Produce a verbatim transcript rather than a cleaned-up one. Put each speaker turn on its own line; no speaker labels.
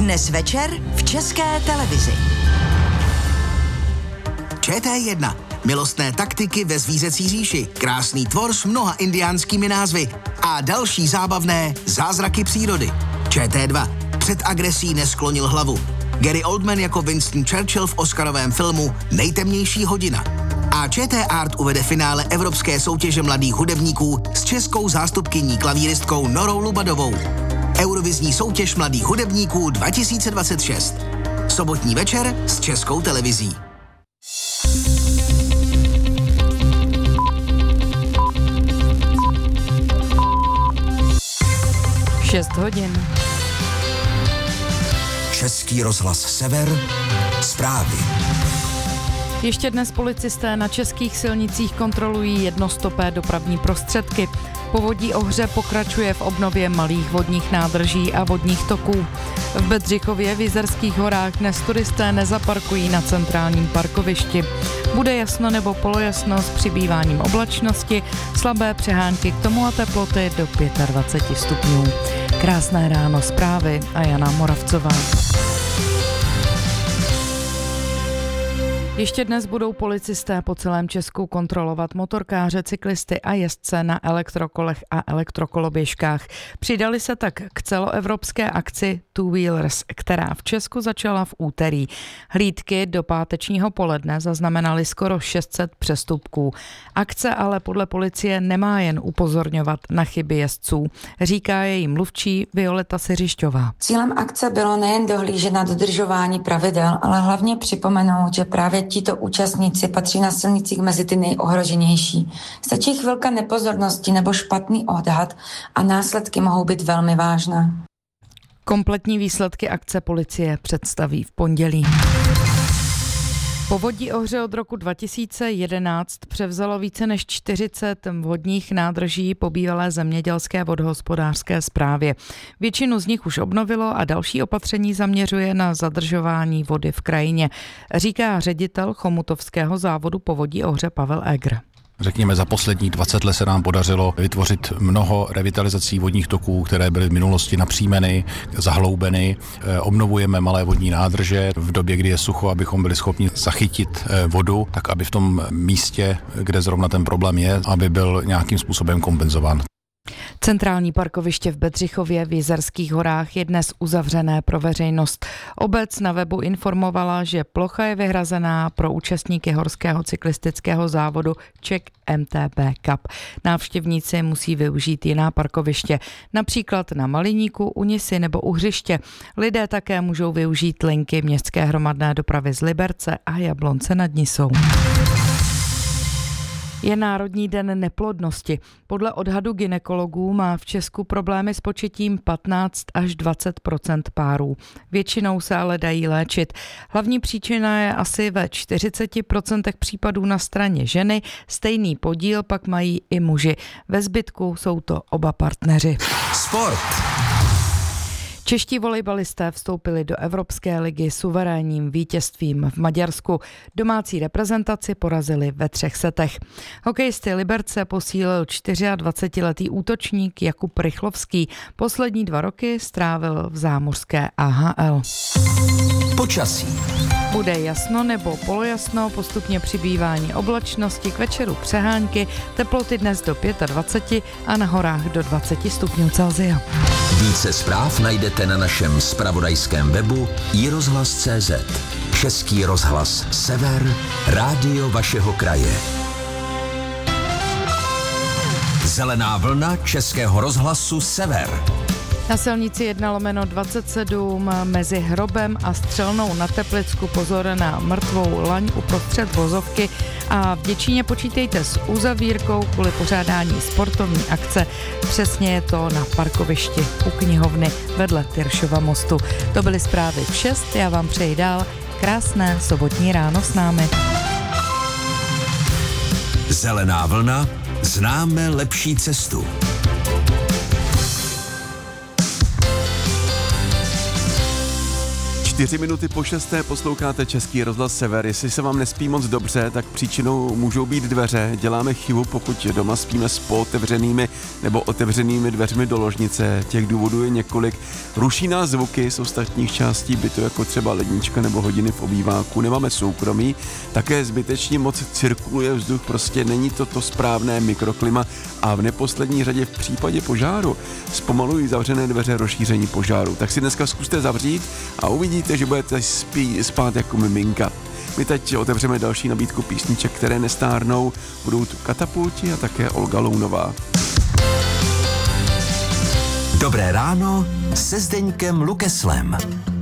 Dnes večer v České televizi.
Č T jedna. Milostné taktiky ve zvířecí říši, krásný tvor s mnoha indiánskými názvy a další zábavné zázraky přírody. Č T dva. Před agresí nesklonil hlavu. Gary Oldman jako Winston Churchill v oscarovém filmu Nejtemnější hodina. A Č T Art uvede finále Evropské soutěže mladých hudebníků s českou zástupkyní klavíristkou Norou Lubadovou. Eurovizní soutěž mladých hudebníků dva tisíce dvacet šest. Sobotní večer s Českou televizí.
šest hodin.
Český rozhlas Sever. Zprávy.
Ještě dnes policisté na českých silnicích kontrolují jednostopé dopravní prostředky. Povodí Ohře pokračuje v obnově malých vodních nádrží a vodních toků. V Bedřichově v Jizerských horách dnes turisté nezaparkují na centrálním parkovišti. Bude jasno nebo polojasno s přibýváním oblačnosti, slabé přehánky k tomu a teploty do dvacet pět stupňů. Krásné ráno, zprávy a Jana Moravcová. Ještě dnes budou policisté po celém Česku kontrolovat motorkáře, cyklisty a jezdce na elektrokolech a elektrokoloběžkách. Přidali se tak k celoevropské akci Two Wheelers, která v Česku začala v úterý. Hlídky do pátečního poledne zaznamenaly skoro šest set přestupků. Akce ale podle policie nemá jen upozorňovat na chyby jezdců, říká její mluvčí Violeta Siřišťová.
Cílem akce bylo nejen dohlížet na dodržování pravidel, ale hlavně připomenout, že právě tito účastníci patří na silnicích mezi ty nejohroženější. Stačí chvilka nepozornosti nebo špatný odhad a následky mohou být velmi vážné.
Kompletní výsledky akce policie představí v pondělí. Povodí Ohře od roku dva tisíce jedenáct převzalo více než čtyřicet vodních nádrží po bývalé zemědělské vodohospodářské správě. Většinu z nich už obnovilo a další opatření zaměřuje na zadržování vody v krajině, říká ředitel chomutovského závodu Povodí Ohře Pavel Egr.
Řekněme, za posledních dvacet let se nám podařilo vytvořit mnoho revitalizací vodních toků, které byly v minulosti napřímeny, zahloubeny. Obnovujeme malé vodní nádrže v době, kdy je sucho, abychom byli schopni zachytit vodu, tak aby v tom místě, kde zrovna ten problém je, aby byl nějakým způsobem kompenzován.
Centrální parkoviště v Bedřichově v Jizerských horách je dnes uzavřené pro veřejnost. Obec na webu informovala, že plocha je vyhrazená pro účastníky horského cyklistického závodu Czech M T B Cup. Návštěvníci musí využít jiná parkoviště, například na Maliníku, u Nisy nebo u Hřiště. Lidé také můžou využít linky městské hromadné dopravy z Liberce a Jablonce nad Nisou. Je Národní den neplodnosti. Podle odhadu gynekologů má v Česku problémy s početím patnáct až dvacet procent párů. Většinou se ale dají léčit. Hlavní příčina je asi ve čtyřicet procent případů na straně ženy, stejný podíl pak mají i muži. Ve zbytku jsou to oba partneři.
Sport.
Čeští volejbalisté vstoupili do Evropské ligy suverénním vítězstvím v Maďarsku. Domácí reprezentaci porazili ve třech setech. Hokejisty Liberce posílil dvacetičtyřletý útočník Jakub Rychlovský. Poslední dva roky strávil v zámořské A H L.
Počasí.
Bude jasno nebo polojasno, postupně přibývání oblačnosti, k večeru přehánky, teploty dnes do dvacet pět a na horách do dvacet stupňů Celsia.
Více zpráv najdete na našem zpravodajském webu i rozhlas tečka cé zet. Český rozhlas Sever, rádio vašeho kraje. Zelená vlna Českého rozhlasu Sever.
Na silnici jedna lomeno dvacet sedm mezi Hrobem a Střelnou na Teplicku pozor na mrtvou laň uprostřed vozovky a v Děčíně počítejte s uzavírkou kvůli pořádání sportovní akce. Přesně je to na parkovišti u knihovny vedle Tyršova mostu. To byly zprávy v šest, já vám přeji dál krásné sobotní ráno s námi.
Zelená vlna, známe lepší cestu.
Čtyři minuty po šesté posloucháte Český rozhlas Sever. Jestli se vám nespí moc dobře, tak příčinou můžou být dveře. Děláme chybu, pokud doma spíme s pootevřenými nebo otevřenými dveřmi do ložnice. Těch důvodů je několik. Ruší nás zvuky z ostatních částí bytu, jako třeba lednička nebo hodiny v obýváku. Nemáme soukromí. Také zbytečně moc cirkuluje vzduch, prostě není to to správné mikroklima a v neposlední řadě v případě požáru zpomalují zavřené dveře rozšíření požáru. Tak si dneska zkuste zavřít a uvidíte, že budete spí, spát jako miminka. My teď otevřeme další nabídku písniček, které nestárnou. Budou tu Katapulti a také Olga Lounová.
Dobré ráno se Zdeňkem Lukeslem.